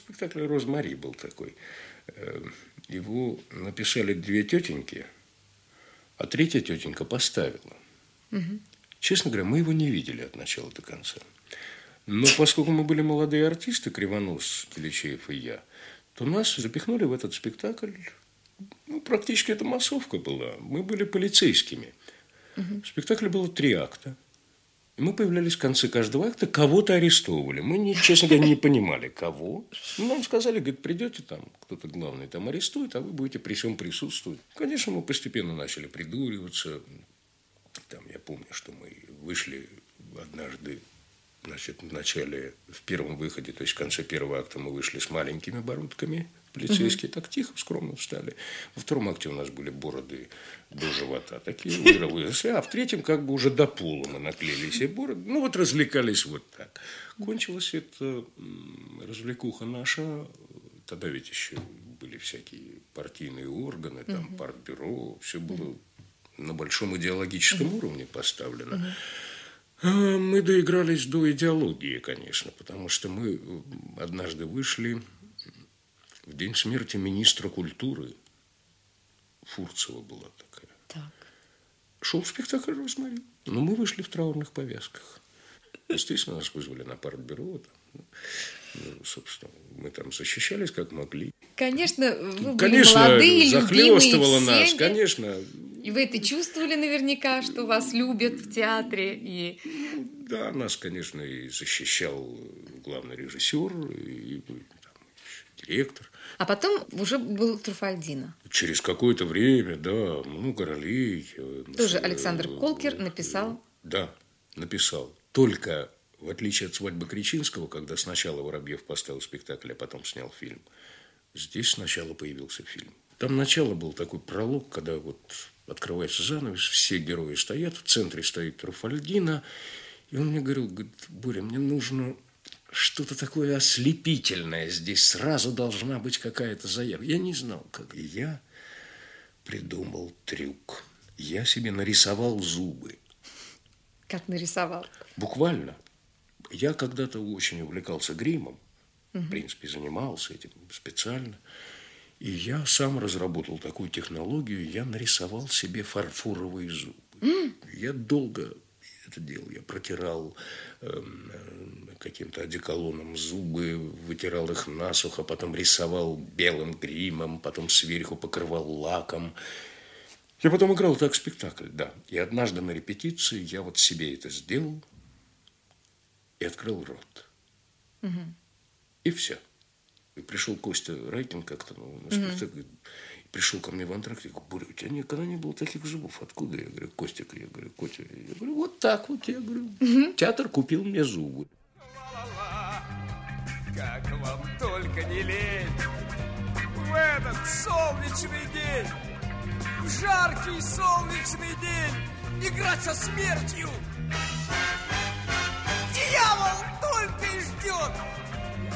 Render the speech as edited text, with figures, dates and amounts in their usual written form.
спектакль «Розмари» был такой. Его написали 2 тетеньки, а 3-я тетенька поставила. Угу. Честно говоря, мы его не видели от начала до конца. Но поскольку мы были молодые артисты, Кривонос, Киличеев и я, то нас запихнули в этот спектакль. Ну, практически это массовка была. Мы были полицейскими. Угу. В спектакле было 3 акта. И мы появлялись в конце каждого акта, кого-то арестовывали. Мы, честно говоря, не понимали, кого. Нам сказали, говорит, придете там, кто-то главный там арестует, а вы будете при всем присутствовать. Конечно, мы постепенно начали придуриваться. Там, я помню, что мы вышли однажды, значит, в первом выходе, то есть в конце первого акта мы вышли с маленькими бородками, полицейские, так тихо, скромно встали. Во втором акте у нас были бороды до живота, такие выросли, а в третьем как бы уже до пола мы наклеили себе бороды. Ну, вот развлекались вот так. Кончилась эта развлекуха наша. Тогда ведь еще были всякие партийные органы, там, партбюро, все было на большом идеологическом уровне поставлено. Мы доигрались до идеологии, конечно, потому что мы однажды вышли в день смерти министра культуры. Фурцева была такая. Так. Шел спектакль «Розмари». Но мы вышли в траурных повязках. Естественно, нас вызвали на партбюро. Собственно, мы там защищались как могли. Конечно, вы были молодые, захлёстывало любимые нас, семьи. конечно. И вы это чувствовали наверняка, что вас любят в театре. И... Да, нас, конечно, и защищал главный режиссер, и там, директор. А потом уже был Труффальдино. Через какое-то время, да, много ролей. Тоже Александр Колкер написал? Да, написал. Только, в отличие от «Свадьбы Кричинского», когда сначала Воробьев поставил спектакль, а потом снял фильм, здесь сначала появился фильм. Там начало был такой пролог, когда вот открывается занавес, все герои стоят, в центре стоит Труффальдино, и он мне говорил, Боря, мне нужно что-то такое ослепительное здесь, сразу должна быть какая-то заявка. Я не знал, как. И я придумал трюк. Я себе нарисовал зубы. Как нарисовал? Буквально. Я когда-то очень увлекался гримом, в принципе, занимался этим специально. И я сам разработал такую технологию, я нарисовал себе фарфоровые зубы. Я долго это делал. Я протирал каким-то одеколоном зубы, вытирал их насухо, потом рисовал белым гримом, потом сверху покрывал лаком. Я потом играл так спектакль, да. И однажды на репетиции я вот себе это сделал и открыл рот. И все. И пришел Костя Райкин как-то на спектакль, пришел ко мне в антракте, я говорю, Боря, у тебя никогда не было таких зубов, откуда? Я говорю, Костик, я говорю, Котя, я говорю, вот так вот, я говорю, театр купил мне зубы. Как вам только не лень в этот солнечный день, в жаркий солнечный день играть со смертью.